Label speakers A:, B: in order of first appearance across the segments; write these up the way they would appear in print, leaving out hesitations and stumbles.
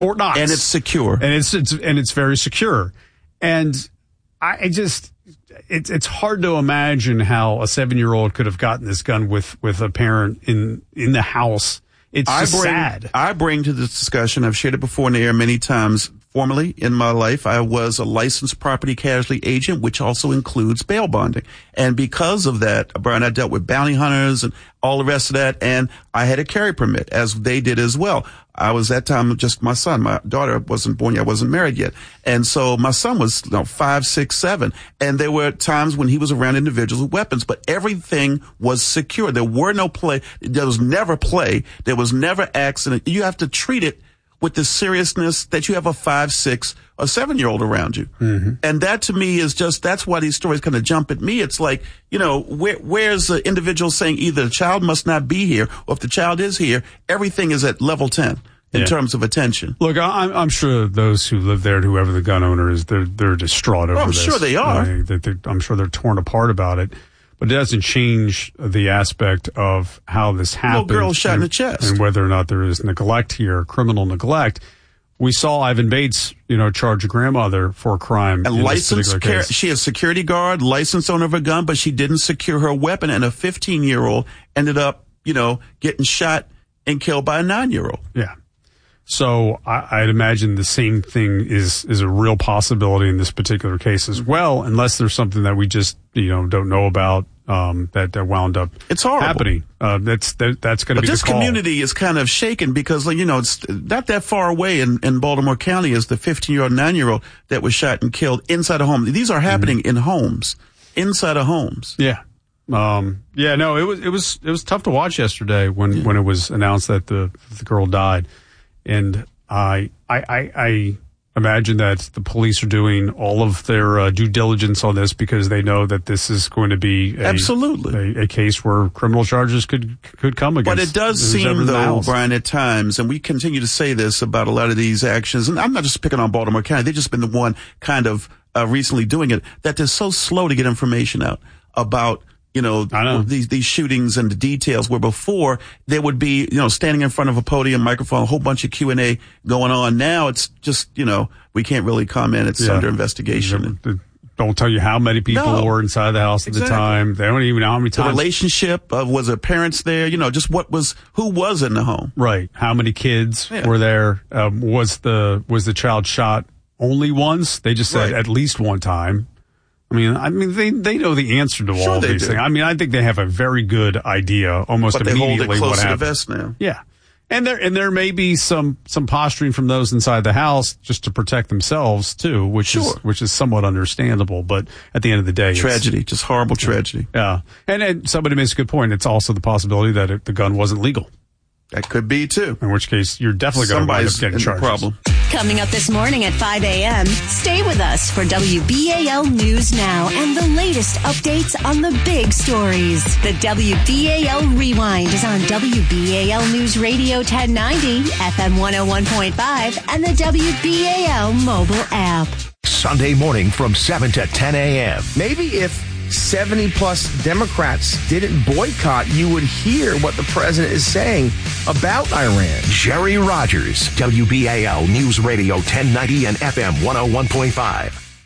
A: Fort Knox.
B: And it's secure.
A: And it's very secure. And it's hard to imagine how a 7-year-old could have gotten this gun with a parent in the house. It's sad.
B: I bring to this discussion, I've shared it before in the air many times, formerly in my life, I was a licensed property casualty agent, which also includes bail bonding. And because of that, Brian, I dealt with bounty hunters and all the rest of that, and I had a carry permit, as they did as well. I was that time just my son. My daughter wasn't born yet. I wasn't married yet. And so my son was 5, 6, 7. And there were times when he was around individuals with weapons, but everything was secure. There were no play. There was never play. There was never accident. You have to treat it with the seriousness that you have a 5, 6, or 7-year-old around you. Mm-hmm. And that to me is that's why these stories kind of jump at me. It's like, where's the individual saying either the child must not be here, or if the child is here, everything is at level 10 in terms of attention.
A: Look, I'm sure those who live there, and whoever the gun owner is, they're distraught over this.
B: I'm sure they are.
A: I'm sure they're torn apart about it. But it doesn't change the aspect of how this happened.
B: Little girl shot in the chest.
A: And whether or not there is neglect here, criminal neglect. We saw Ivan Bates, charge a grandmother for a crime.
B: And licensed, she has security guard, license owner of a gun, but she didn't secure her weapon. And a 15-year-old ended up, getting shot and killed by a 9-year-old.
A: Yeah. So I'd imagine the same thing is a real possibility in this particular case as well, unless there's something that we just, don't know about. That wound up happening. That's going to be the call.
B: But this community is kind of shaken because, it's not that far away in Baltimore County is the 15-year-old, 9-year-old that was shot and killed inside a home. These are happening in homes, inside of homes.
A: Yeah. It was tough to watch yesterday when it was announced that the girl died. And I imagine that the police are doing all of their due diligence on this because they know that this is going to be a case where criminal charges could come against.
B: But it does seem, though, Brian, at times, and we continue to say this about a lot of these actions, and I'm not just picking on Baltimore County, they've just been the one kind of recently doing it, that they're so slow to get information out about these shootings and the details, where before there would be, standing in front of a podium, microphone, a whole bunch of Q&A going on. Now it's just, we can't really comment. It's under investigation.
A: Don't tell you how many people were inside the house at the time. They don't even know how many times.
B: The relationship of, was there parents there? Just who was in the home?
A: Right. How many kids were there? Was the child shot only once? They just said at least one time. I mean, they know the answer to all these things. I think they have a very good idea almost immediately
B: what happened. But they hold it close to the vest now.
A: Yeah. And there may be some posturing from those inside the house just to protect themselves too, which is somewhat understandable. But at the end of the day,
B: tragedy, just horrible tragedy.
A: Yeah. And somebody makes a good point. It's also the possibility that the gun wasn't legal.
B: That could be too.
A: In which case, you're definitely going to wind up getting charges.
B: Problem.
C: Coming up this morning at 5 a.m., stay with us for WBAL News Now and the latest updates on the big stories. The WBAL Rewind is on WBAL News Radio 1090, FM 101.5, and the WBAL mobile app.
D: Sunday morning from 7 to 10 a.m.
E: Maybe if 70-plus Democrats didn't boycott, you would hear what the president is saying about Iran.
D: Jerry Rogers, WBAL News Radio 1090 and FM 101.5.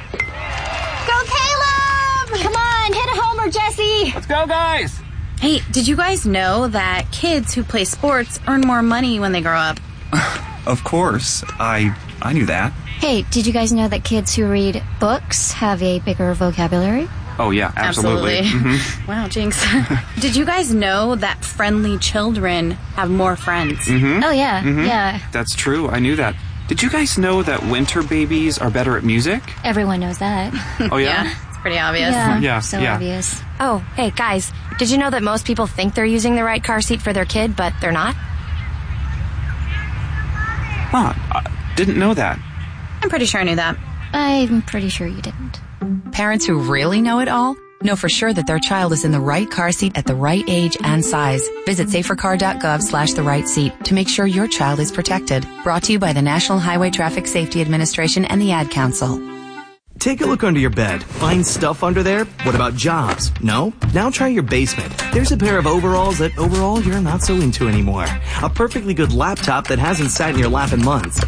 F: Go, Caleb! Come on, hit a homer, Jesse!
G: Let's go, guys!
H: Hey, did you guys know that kids who play sports earn more money when they grow up?
G: Of course. I knew that.
F: Hey, did you guys know that kids who read books have a bigger vocabulary?
G: Oh, yeah, absolutely.
H: Mm-hmm. Wow, Jinx. Did you guys know that friendly children have more friends?
G: Mm-hmm.
F: Oh, yeah, yeah.
G: That's true. I knew that. Did you guys know that winter babies are better at music?
F: Everyone knows that.
G: Oh, yeah?
H: Yeah, it's pretty obvious.
G: Yeah,
F: so obvious.
I: Oh, hey, guys, did you know that most people think they're using the right car seat for their kid, but they're not?
G: Huh, I didn't know that.
H: I'm pretty sure I knew that.
F: I'm pretty sure you didn't.
J: Parents who really know it all know for sure that their child is in the right car seat at the right age and size. Visit safercar.gov/the right seat to make sure your child is protected. Brought to you by the National Highway Traffic Safety Administration and the Ad Council.
K: Take a look under your bed. Find stuff under there? What about jobs? No? Now try your basement. There's a pair of overalls that overall you're not so into anymore. A perfectly good laptop that hasn't sat in your lap in months.